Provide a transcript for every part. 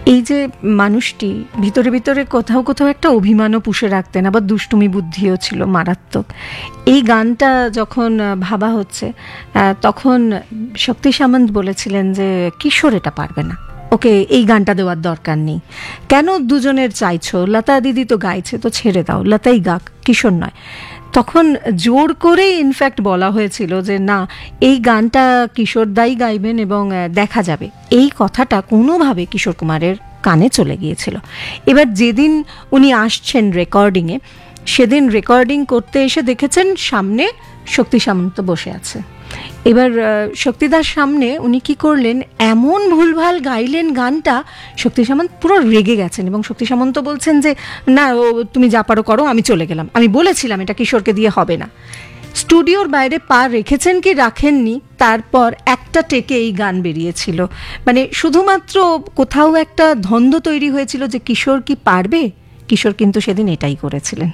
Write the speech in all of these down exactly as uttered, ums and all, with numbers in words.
এই যে মানুষটি ভিতরে ভিতরে কোথাও কোথাও একটা অভিমানও পুষে রাখতেন, আবার দুষ্টুমি বুদ্ধিও ছিল মারাত্মক। এই গানটা যখন ভাবা হচ্ছে তখন শক্তি সামন্ত বলেছিলেন যে কিশোর এটা পারবে না, ওকে এই গানটা দেওয়ার দরকার নেই, কেন দুজনের চাইছো, লতা দিদি তো গাইছে, তো ছেড়ে দাও, লতাই গাক, কিশোর নয়। তখন জোর করে ইনফ্যাক্ট বলা হয়েছিল যে না, এই গানটা কিশোর দাই গাইবেন এবং দেখা যাবে। এই কথাটা কোনোভাবে কিশোর কুমারের কানে চলে গিয়েছিল। এবার যেদিন উনি আসছেন রেকর্ডিংয়ে, সেদিন রেকর্ডিং করতে এসে দেখেছেন সামনে শক্তি সামন্ত বসে আছে। এবার শক্তিদার সামনে উনি কি করলেন, এমন ভুলভাল গাইলেন গানটা, শক্তি সামন্ত পুরো রেগে গেছেন এবং শক্তি সামন্ত বলছেন যে না, ও তুমি যা পারো করো, আমি চলে গেলাম, আমি বলেছিলাম এটা কিশোরকে দিয়ে হবে না। স্টুডিওর বাইরে পা রেখেছেন কি রাখেননি, তারপর একটা টেকে এই গান বেরিয়েছিল। মানে শুধুমাত্র কোথাও একটা দ্বন্দ্ব তৈরি হয়েছিল যে কিশোর কি পারবে, কিশোর কিন্তু সেদিন এটাই করেছিলেন।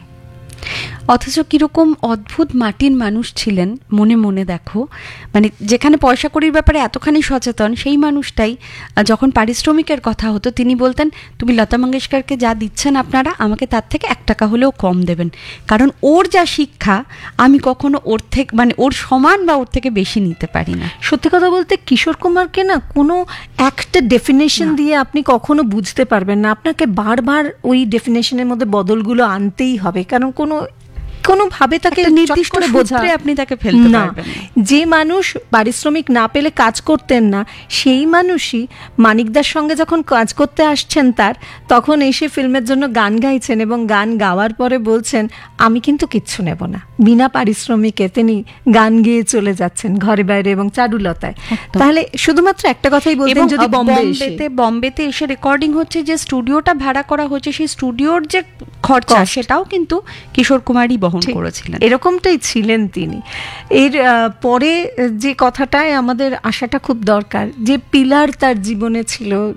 অথচ কিরকম অদ্ভুত মাটির মানুষ ছিলেন মনে মনে। দেখো, মানে যেখানে পয়সা কড়ির ব্যাপারে এতখানি সচেতন, সেই মানুষটাই যখন পারিশ্রমিকের কথা হতো তিনি বলতেন তুমি লতা মঙ্গেশকরকে যা দিচ্ছেন আপনারা, আমাকে তার থেকে এক টাকা হলেও কম দেবেন, কারণ ওর যা শিক্ষা আমি কখনো ওর থেকে মানে ওর সমান বা ওর থেকে বেশি নিতে পারি না। সত্যি কথা বলতে কিশোর কুমারকে না কোনো একটা ডেফিনেশন দিয়ে আপনি কখনো বুঝতে পারবেন না, আপনাকে বারবার ওই ডেফিনেশনের মধ্যে বদলগুলো আনতেই হবে, কারণ কোনো কোনোভাবে তাকে নির্দিষ্ট করে বোঝাতে আপনি তাকে ফেলতে পারবেন না। যে মানুষ পারিশ্রমিক না পেলে কাজ করতেন না, সেই মানুষই মানিকদার সঙ্গে যখন কাজ করতে আসছেন তার, তখন এসে ফিল্মের জন্য গান গাইছেন এবং গান গাওয়ার পরে বলছেন আমি কিন্তু কিচ্ছু নেব না, বিনা পারিশ্রমিকে তিনি গান গেয়ে চলে যাচ্ছেন ঘরে বাইরে এবং চারুলতায়। তাহলে শুধুমাত্র একটা কথাই বলতেন, যদি বম্বেতে বম্বেতে এসে রেকর্ডিং হচ্ছে, যে স্টুডিওটা ভাড়া করা হচ্ছে, সেই স্টুডিওর যে খরচা সেটাও কিন্তু কিশোর কুমারই বহন করেছিলেন। এরকমটাই ছিলেন তিনি। এর পরে যে কথাটায় আমাদের আসাটা খুব দরকার, যে পিলার তার জীবনে ছিল,